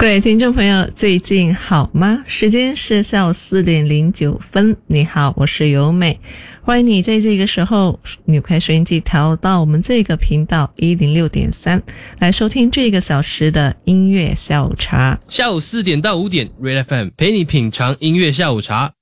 各位听众朋友，最近好吗？时间是下午4点09分。你好，我是由美，欢迎你在这个时候扭开收音机调到我们这个频道 106.3 来收听这个小时的音乐下午茶。 下午4点到5点 Red FM 陪你品尝音乐下午茶。